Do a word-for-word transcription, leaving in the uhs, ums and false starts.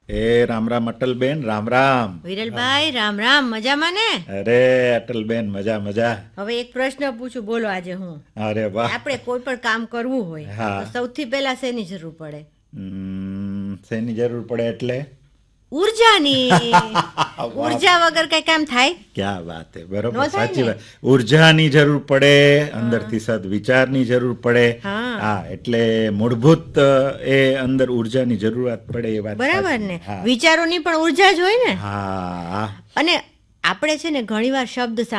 એ રામ રામ અટલબેન, રામ રામ. વિરલભાઈ રામ રામ, મજામાં ને? અરે અટલબેન, મજા મજા. હવે એક પ્રશ્ન પૂછું, બોલો. આજે હું અરે વાહ. આપણે કોઈ પણ કામ કરવું હોય હા. તો સૌથી પહેલા શેની જરૂર પડે? હમ, શેની જરૂર પડે એટલે? ઉર્જાની. ઉર્જા વગર કઈ કામ થાય? ક્યાં વાત હે, બરોબર, નો થાય સાચી ને? વાત. ઉર્જાની જરૂર પડે, અંદરથી સદવિચારની જરૂર પડે. હા. હા, એટલે મૂળભૂત અ, એ અંદર ઉર્જાની જરૂરિયાત પડે એ વાત બરાબર સાચી. ને? હા. વિચારોની પણ ઉર્જા જ હોય ને. હા. અને આપણે છે ને ઘણીવાર શબ્દ